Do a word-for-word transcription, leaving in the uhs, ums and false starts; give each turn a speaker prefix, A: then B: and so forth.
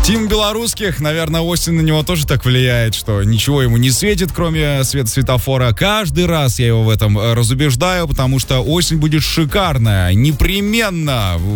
A: Тим Белорусских, наверное, осень на него тоже так влияет, что ничего ему не светит, кроме света светофора. Каждый раз я его в этом разубеждаю, потому что осень будет шикарная, непременно.